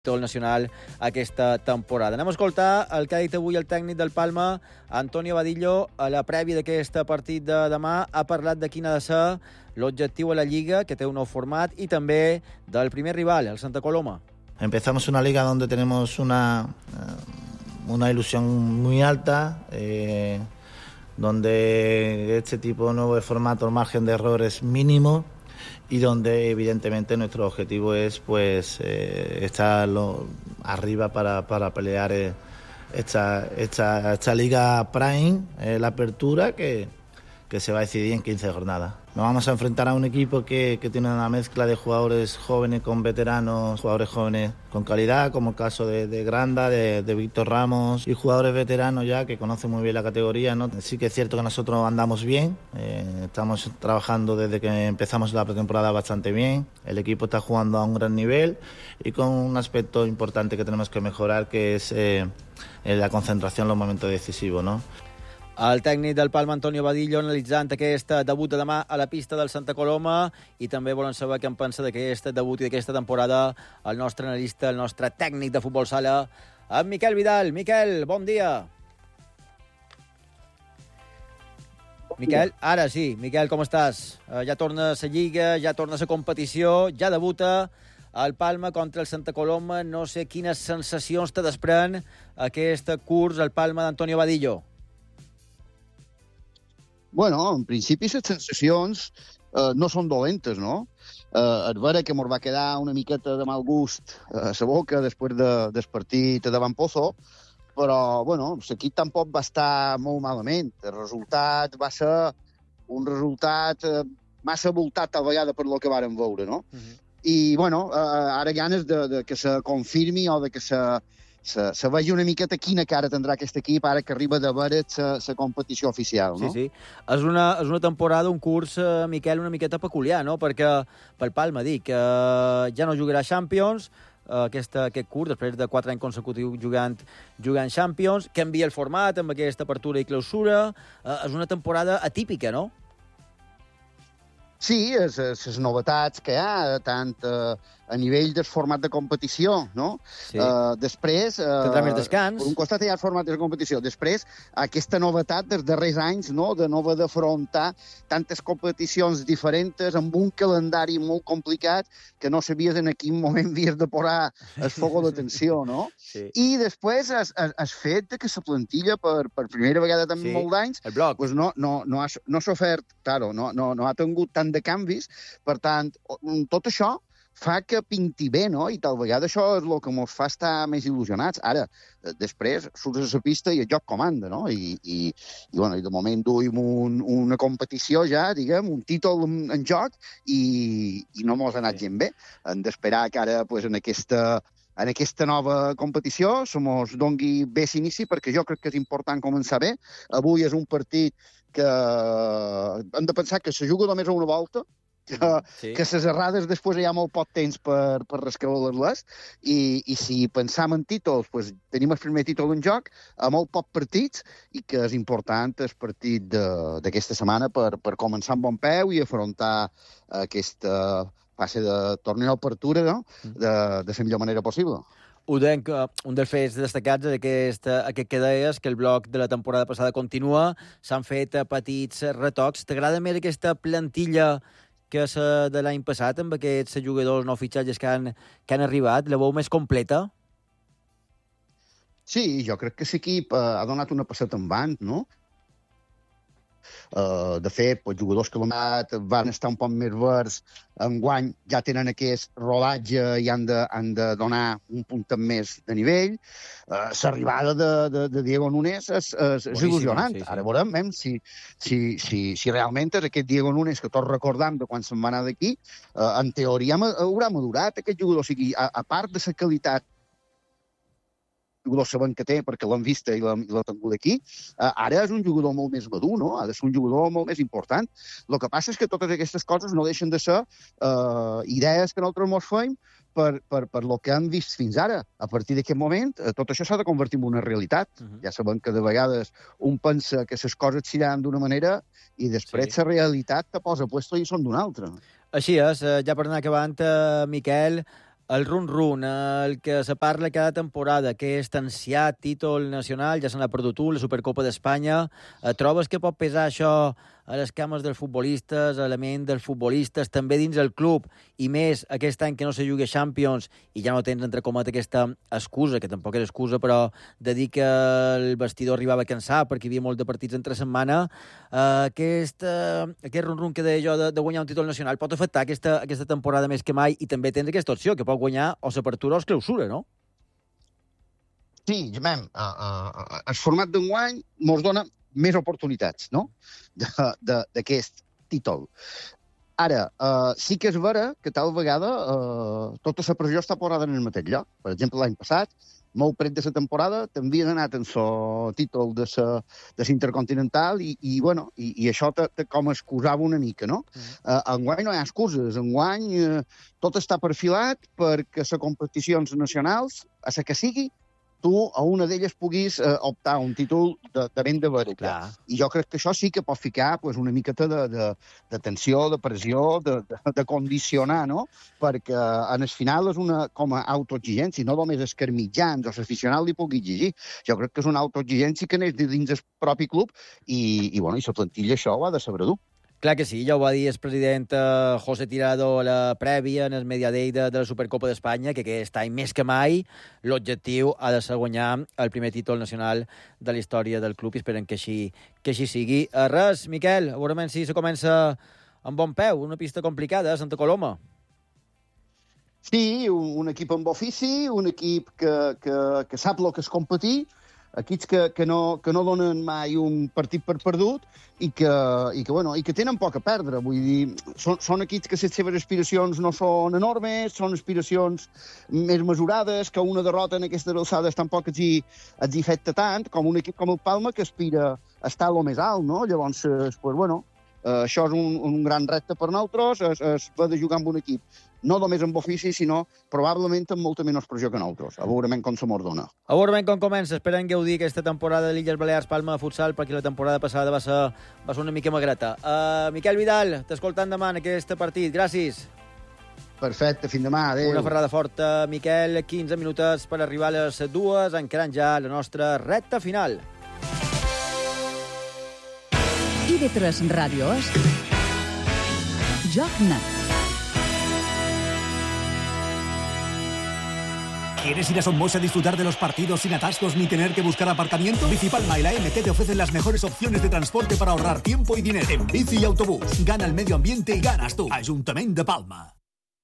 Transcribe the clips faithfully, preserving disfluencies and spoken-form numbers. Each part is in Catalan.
el nacional aquesta temporada. Anem a escoltar el que ha dit avui el tècnic del Palma, Antonio Vadillo, a la prèvia d'aquest partit de demà. Ha parlat de quin ha de ser l'objectiu a la Lliga, que té un nou format, i també del primer rival, el Santa Coloma. Empezamos una liga donde tenemos una, una ilusión muy alta, eh, donde este tipo nuevo de formato, el margen de error es mínimo, y donde evidentemente nuestro objetivo es pues eh, estar lo, arriba para, para pelear eh, esta, esta, esta Liga Prime, eh, la apertura que, que se va a decidir en quince jornadas. Nos vamos a enfrentar a un equipo que, que tiene una mezcla de jugadores jóvenes con veteranos, jugadores jóvenes con calidad, como el caso de, de Granda, de, de Víctor Ramos, y jugadores veteranos ya que conocen muy bien la categoría, ¿no? Sí que es cierto que nosotros andamos bien, eh, estamos trabajando desde que empezamos la pretemporada bastante bien, el equipo está jugando a un gran nivel y con un aspecto importante que tenemos que mejorar, que es eh, la concentración en los momentos decisivos, ¿no? El tècnic del Palma, Antonio Vadillo, analitzant aquest debut de demà a la pista del Santa Coloma, i també volen saber què en pensa d'aquest debut i d'aquesta temporada el nostre analista, el nostre tècnic de futbol sala, en Miquel Vidal. Miquel, bon dia. Miquel, ara sí. Miquel, com estàs? Uh, ja torna a la Lliga, ja torna a la competició, ja debuta el Palma contra el Santa Coloma. No sé quines sensacions te desprèn aquest curs el Palma d'Antonio Vadillo. Bueno, en principi les sensacions eh, no són dolentes, no? Eh, és vera que ens va quedar una miqueta de mal gust a la boca després de, del partit davant Pozo, però, bueno, l'equip tampoc va estar molt malament. El resultat va ser un resultat eh, massa voltat a vegada per lo que vàrem veure, no? Uh-huh. I, bueno, eh, ara ganes de, de que se confirmi o de que se... Se, se vegi una miqueta quina cara tindrà aquest equip ara que arriba de veure la competició oficial, no? Sí, sí. És una, és una temporada, un curs, eh, Miquel, una miqueta peculiar, no? Perquè pel Palma, dic, eh, ja no jugarà Champions, eh, aquesta, aquest curs, després de quatre anys consecutius jugant, jugant Champions, canvia el format amb aquesta apertura i clausura. Eh, és una temporada atípica, no? Sí, les novetats que hi ha, tant eh, a nivell del format de competició, no? Sí. Uh, després... Uh, Tindrà més descans. Per un costat hi ha el format de competició. Després, aquesta novetat dels darrers anys, no?, de no haver d'afrontar tantes competicions diferents amb un calendari molt complicat que no sabies en quin moment havies de posar el foc d'atenció, no? Sí. I després has, has, has fet que la plantilla, per, per primera vegada també sí. molt d'anys, pues no, no, no, ha, no s'ha ofert, claro, no, no, no ha tingut tant de canvis. Per tant, tot això fa que pinti bé, no? I tal vegada això és el que ens fa estar més il·lusionats. Ara, després, surts a la pista i el joc comanda, no? I, i, i, bueno, i de moment duim un, una competició ja, diguem, un títol en, en joc i, i no mos ha anat gent bé. Hem d'esperar que ara, pues, en aquesta... En aquesta nova competició se mos dongui bé s'inici, perquè jo crec que és important començar bé. Avui és un partit que hem de pensar que se juga només a una volta, que, sí. que les errades després hi ha molt poc temps per, per rescabalar-les, i, i si pensam en títols, pues, tenim el primer títol en joc, a molt poc partits, i que és important el partit d'aquesta setmana per, per començar amb bon peu i afrontar aquesta fase de torneo d'apertura, no?, de, de la millor manera possible. Ho deien que un dels fets destacats d'aquest aquest que deies, que el bloc de la temporada passada continua, s'han fet petits retocs. T'agrada més aquesta plantilla que la de l'any passat, amb aquests jugadors no fitxatges que han, que han arribat? La veu més completa? Sí, jo crec que l'equip ha donat una passeta en avant, no? Uh, de fet, els jugadors que van estar un poc més verds enguany ja tenen aquest rodatge i han de, han de donar un punt més de nivell. Uh, L'arribada de, de, de Diego Núñez és, és, és il·lusionant. Sí, sí. Ara veurem eh, si, si, si, si realment és aquest Diego Núñez que tots recordam de quan se'n va anar d'aquí, uh, en teoria haurà madurat aquest jugador. O sigui, a, a part de la qualitat jugador sabent que té, perquè l'han vista i l'han tingut aquí, uh, ara és un jugador molt més madur, no? Ha de ser un jugador molt més important. El que passa és que totes aquestes coses no deixen de ser uh, idees que nosaltres mos fem per, per, per lo que hem vist fins ara. A partir d'aquest moment, uh, tot això s'ha de convertir en una realitat. Uh-huh. Ja sabem que de vegades un pensa que les coses seran d'una manera i després la sí. realitat te posa puesto i són d'una altra. Així és, ja per anar acabant, uh, Miquel, el run-run, el que se parla cada temporada, aquest ansiat títol nacional, ja se n'ha perdut tu, la Supercopa d'Espanya. Eh, trobes que pot pesar això a les cames dels futbolistes, a la ment dels futbolistes, també dins el club, i més aquest any que no se jugui Champions, i ja no tens, entre cometes, aquesta excusa, que tampoc és excusa, però de dir que el vestidor arribava a cansar perquè hi havia molt de partits entre setmana, eh, aquest, eh, aquest run-run que deia jo de, de guanyar un títol nacional pot afectar aquesta, aquesta temporada més que mai, i també tens aquesta opció, que pot guanyar o s'apertura o es clausura, no? Sí, Gemem, uh, uh, el format d'enguany mos dona més oportunitats, no?, d'aquest títol. Ara, uh, sí que és vera que tal vegada uh, tota la pressió està posada en el mateix lloc. Per exemple, l'any passat, molt pret de la temporada, també has anat en el títol de l'Intercontinental i, i, bueno, i, i això te, te com excusava una mica, no? Mm. Uh, enguany no hi ha excuses. Enguany uh, tot està perfilat perquè les competicions nacionals, a la que sigui, tu a una d'elles puguis eh, optar un títol de, de ben de veure. I jo crec que això sí que pot ficar pues, una miqueta de, de, de tensió, de pressió, de, de, de condicionar, no? Perquè en el final és una com a autoexigència, no només els carmitjans o l'aficionat li pugui exigir. Jo crec que és una autoexigència que neix dins el propi club i, i, bueno, i la plantilla això ho ha de saber dur. Clar que sí, ja ho va dir el president eh, José Tirado a la prèvia en el Media Day de, de la Supercopa d'Espanya, que aquest any més que mai l'objectiu ha de ser guanyar el primer títol nacional de la història del club i esperem que així, que així sigui. Eh, res, Miquel, a veure si se comença amb bon peu, una pista complicada, Santa Coloma. Sí, un, un equip amb ofici, un equip que, que, que sap el que és competir, equips que, que, no, que no donen mai un partit per perdut i que, i que, bueno, i que tenen poc a perdre. Vull dir, són, són equips que les seves aspiracions no són enormes, són aspiracions més mesurades, que una derrota en aquestes alçades tampoc els hi, els hi afecta tant, com un equip com el Palma que aspira a estar a lo més alt, no? Llavors, pues, bueno, eh, això és un, un gran repte per nosaltres, es, es va de jugar amb un equip no només amb ofici, sinó probablement amb molta menys pressió que nosaltres. A veure com se mos dona. A veure com comença. Esperem gaudir aquesta temporada de l'Illes Balears Palma de futsal, perquè la temporada passada va ser, va ser una mica magreta. Uh, Miquel Vidal, t'escoltant demà en aquest partit. Gràcies. Perfecte, fins demà. Adéu. Una ferrada forta, Miquel. quinze minuts per arribar a les dues, encarant ja la nostra recta final. I V tres Ràdio és Joc Net. ¿Quieres ir a Somos a disfrutar de los partidos sin atascos ni tener que buscar aparcamiento? Bicipalma y la M T te ofrecen las mejores opciones de transporte para ahorrar tiempo y dinero. En bici y autobús, gana el medio ambiente y ganas tú. Ayuntamiento de Palma.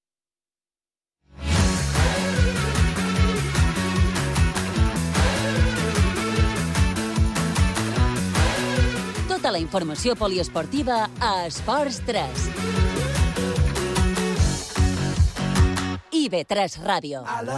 Tota la informació poliesportiva a Esports tres. I V tres Ràdio.